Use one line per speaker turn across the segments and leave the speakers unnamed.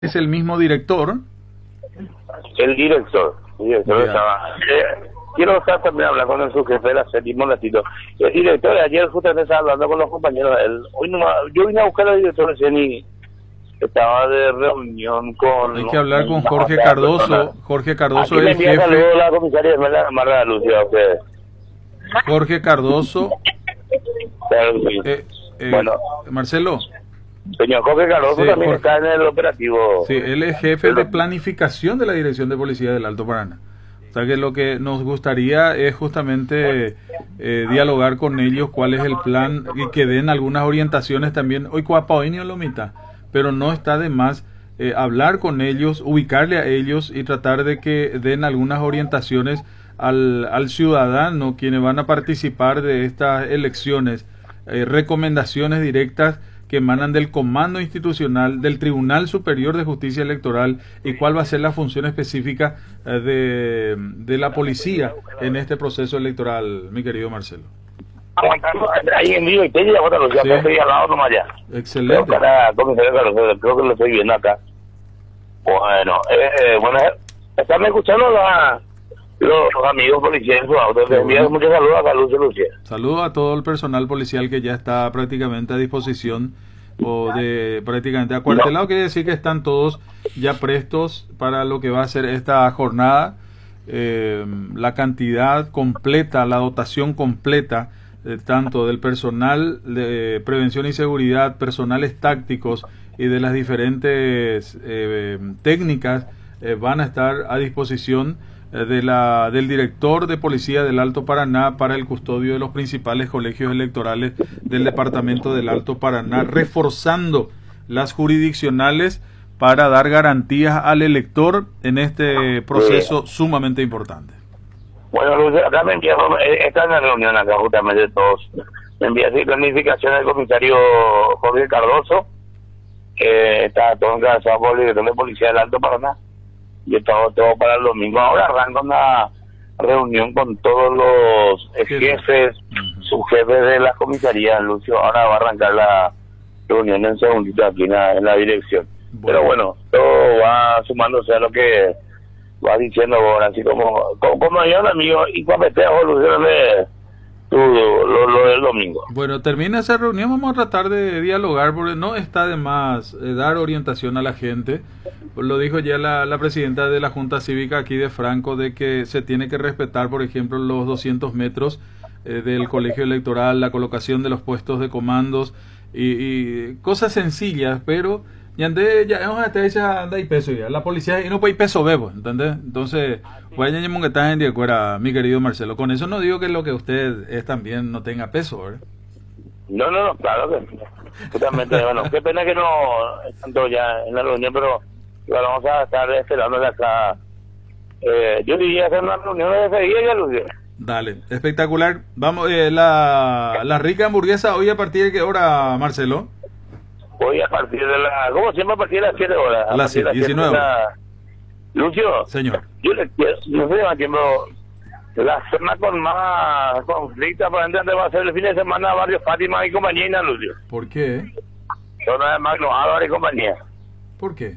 Es el mismo director.
El director estaba. Quiero también hablar con el subjefe de la séptima latito. El director, ayer justamente estaba hablando con los compañeros de él. Hoy nomás, yo vine a buscar al director recién y estaba de reunión con...
Hay que hablar con Jorge Cardoso.
Persona.
Jorge Cardoso
Aquí
es el
me envía
jefe.
saludos la comisaria Esmeralda Marra Lucia a ustedes.
Jorge Cardoso.
Claro, sí. Bueno,
Marcelo.
señor Jorge Cardoso
Sí,
también
Jorge.
está en el operativo.
Sí, él es jefe de planificación de la Dirección de Policía del Alto Paraná. O sea que lo que nos gustaría es justamente dialogar con ellos cuál es el plan y que den algunas orientaciones también. Hoy Cuapaoinio lo mitad, pero no está de más hablar con ellos, ubicarle a ellos y tratar de que den algunas orientaciones al ciudadano quienes van a participar de estas elecciones, recomendaciones directas que emanan del comando institucional del Tribunal Superior de Justicia Electoral y cuál va a ser la función específica de la policía en este proceso electoral, mi querido Marcelo.
Aguantando ahí en vivo y te llevo los días, estoy al lado nomás ya.
Excelente.
Creo que lo estoy viendo acá. Bueno, están escuchando los amigos policías en su auto. Les envío muchos saludos a Lucia.
Saludos a todo el personal policial que ya está prácticamente a disposición o de prácticamente acuartelado. Quiere decir que están todos ya prestos para lo que va a ser esta jornada. La cantidad completa, la dotación completa, tanto del personal de prevención y seguridad, personales tácticos y de las diferentes técnicas van a estar a disposición del director de policía del Alto Paraná para el custodio de los principales colegios electorales del departamento del Alto Paraná, reforzando las jurisdiccionales para dar garantías al elector en este proceso sumamente importante.
Bueno, Lucio, acá me envía, está en la reunión acá justamente todos. Me envía así planificación del comisario Jorge Cardoso, que está todo encabezado por el director de policía del Alto Paraná. Y estamos todo para el domingo. Ahora arranca una reunión con todos los jefes, subjefes de la comisaría, Lucio. Ahora va a arrancar la reunión en segundito aquí en la dirección. Bueno. Pero bueno, todo va sumándose a lo que va diciendo ahora, así como hay un amigo y cuapetejo, Lucio, lo del domingo.
Bueno, termina esa reunión, vamos a tratar de dialogar, porque no está de más dar orientación a la gente. Lo dijo ya la presidenta de la Junta Cívica aquí de Franco, de que se tiene que respetar, por ejemplo, los 200 metros del colegio electoral, la colocación de los puestos de comandos y cosas sencillas, pero ya hemos anda y peso ya. La policía y no puede peso bebo, ¿entendés? Entonces, vayan que están en día, mi querido Marcelo. Con eso no digo que lo que usted es también no tenga peso, ¿verdad?
No, claro que justamente, bueno, qué pena que no tanto ya en la reunión, pero vamos a estar esperando acá. Yo diría hacer una reunión de ese día ya, Lucio.
Dale, espectacular. Vamos, la rica hamburguesa hoy a partir de qué hora, Marcelo?
Hoy a partir de como siempre, a partir de las 7 horas.
A las 19.
Lucio.
Señor.
Yo le quiero, no sé más tiempo, la zona con más conflicto aparentemente va a ser el fin de semana Barrio Fátima y compañía, Lucio.
¿Por qué?
Zona de Magno Álvarez y compañía.
¿Por qué?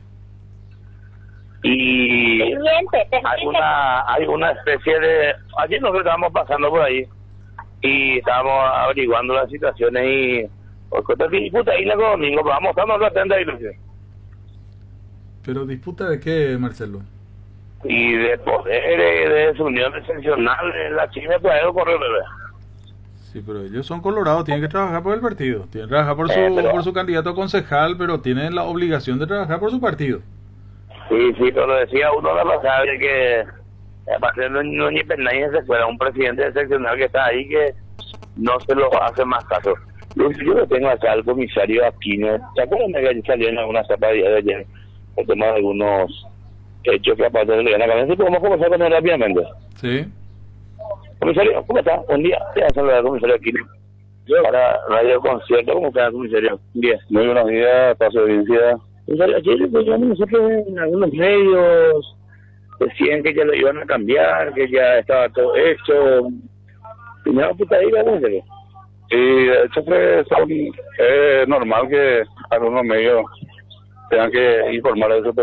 Y hay una especie de... Ayer nosotros estábamos pasando por ahí y estábamos averiguando las situaciones y... disputa ahí la domingo, pero vamos a estar atentos ahí, Lucio.
¿Pero disputa de qué, Marcelo?
Y de poder, de desunión excepcional, la China puede correr, bebé.
Sí, pero ellos son colorados, tienen que trabajar por el partido, tienen que trabajar por su candidato a concejal, pero tienen la obligación de trabajar por su partido.
Sí, pero lo decía uno la pasada, que aparte no ni nadie se fuera, un presidente excepcional que está ahí que no se lo hace más caso. Yo le tengo acá al comisario Aquino, ¿se acuerdan que salió en alguna etapa de ayer el tema de algunos hechos que aparte de la cabeza? ¿Podemos conversar con él rápidamente?
Sí.
Comisario, ¿cómo está? Buen día. Te voy a saludar al comisario Aquino. Para Radio Concierto, ¿cómo está, comisario? Bien. Muy buenos días, paso de audiencia. Comisario, ayer pues, nosotros en algunos medios decían que ya lo iban a cambiar, que ya estaba todo hecho. Primero puta ahí, comisario. Sí, de hecho es normal que algunos medios tengan que informar de su